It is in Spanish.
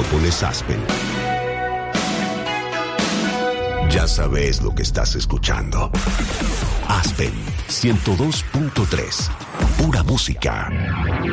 pones Aspen, ya sabes lo que estás escuchando. Aspen 102.3. Pura música.